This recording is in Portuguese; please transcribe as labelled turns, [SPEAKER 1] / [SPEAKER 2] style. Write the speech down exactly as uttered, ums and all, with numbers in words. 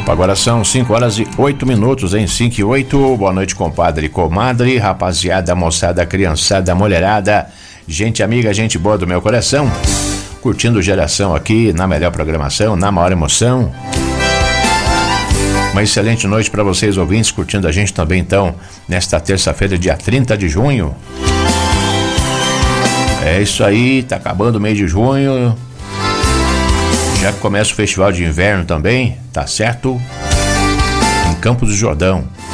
[SPEAKER 1] Opa, agora são cinco horas e oito minutos, em cinco e oito. Boa noite, compadre e comadre, rapaziada, moçada, criançada, mulherada, gente amiga, gente boa do meu coração. Curtindo Geração aqui na melhor programação, na maior emoção. Uma excelente noite para vocês, ouvintes, curtindo a gente também, então, nesta terça-feira, dia trinta de junho. É isso aí, tá acabando o mês de junho. Já começa o festival de inverno também, tá certo? Em Campos do Jordão.